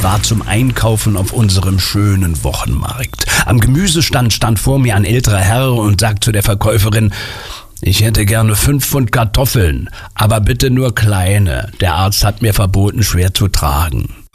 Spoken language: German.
war zum Einkaufen auf unserem schönen Wochenmarkt. Am Gemüsestand stand vor mir ein älterer Herr und sagt zu der Verkäuferin: Ich hätte gerne 5 Pfund Kartoffeln, aber bitte nur kleine. Der Arzt hat mir verboten, schwer zu tragen.